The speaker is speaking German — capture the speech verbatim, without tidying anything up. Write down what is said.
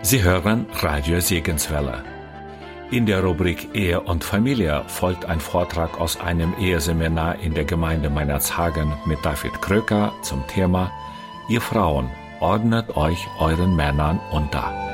Sie hören Radio Segenswelle. In der Rubrik Ehe und Familie folgt ein Vortrag aus einem Eheseminar in der Gemeinde Meinerzhagen mit David Kröker zum Thema: Ihr Frauen, ordnet euch euren Männern unter.